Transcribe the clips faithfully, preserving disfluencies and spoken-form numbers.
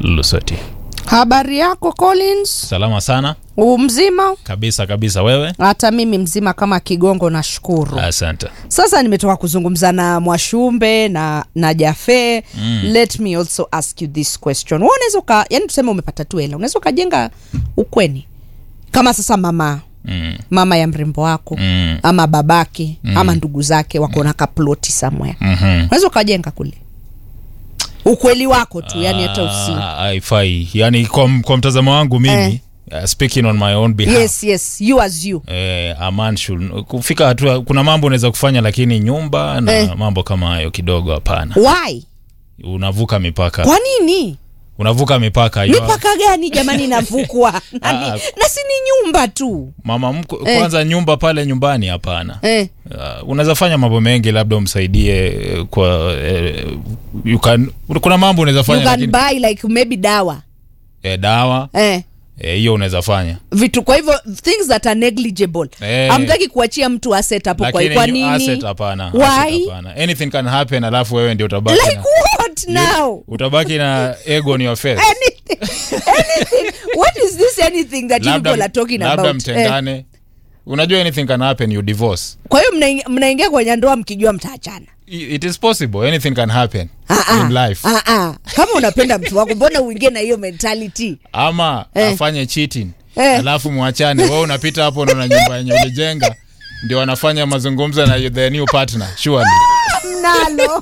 Lusoti. Habari yako Collins? Salama sana. U mzima? Kabisa kabisa, wewe? Hata mimi mzima kama kigongo, nashukuru. Asante. Sasa nimetoka kuzungumza na Mwashumbe na na Jafe. Mm. Let me also ask you this question. Wewe unaweza ka, yani tuseme umepata tu hela, unaweza kujenga ukweni kama sasa mama Mm. mama ya mrembo wako mm. ama babake mm. ama ndugu zake wako na kaploti somewhere. Mm-hmm. Unaweza kujenga kule ukweli wako tu, yani hata usi haifai, yani kwa, kwa mtazamo wangu mimi eh. uh, speaking on my own behalf. Yes yes, you as you. Eh, a man should kufika hatua, kuna mambo unaweza kufanya lakini nyumba na eh. mambo kama hayo kidogo hapana. Why? Unavuka mipaka. Kwa nini? Unavuka mipaka hiyo. Mipaka gani jamani navukwa? Nani? Na si ni nyumba tu. Mama mko, eh. kwanza nyumba pale nyumbani hapana. Eh. Uh, unaweza fanya mambo mengi, labda umsaidie kwa uh, you can, kuna mambo unaweza fanya you can lakini, buy like maybe dawa. Eh, dawa. Eh. Eh, hiyo unaweza fanya. Vitu kwa hivyo things that are negligible. Eh. Amtaki kuachia mtu asset hapo kwa kwa nini? Asset hapana. Why? Hapana. Anything can happen, alafu wewe ndio utabaki. Like na, what now? Utabaki na ego on your face. Anything. Anything. What is this anything that labda, you people are talking labda about? Labda mtengane. Eh. Unajua anything can happen, you divorce. Kwa hiyo mnaingia kwenye ndoa mkijua mtaachana. It is possible, anything can happen ah, in life. Ah ah. Kama unapenda mtu wako mbona uingie na hiyo mentality? Ama eh. afanye cheating. Eh. Alafu muachane. Wewe unapita hapo na nyumba yenye ulijenga ndio wanafanya mazungumzo na the new partner. Surely. Nalo.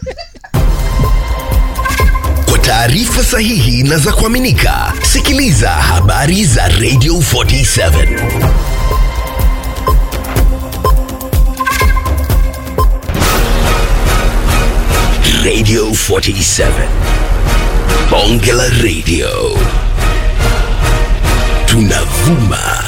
Kwa taarifa sahihi na za kuaminika, sikiliza habari za Radio forty-seven. Radio forty-seven. Bonge la Radio. Tunavuma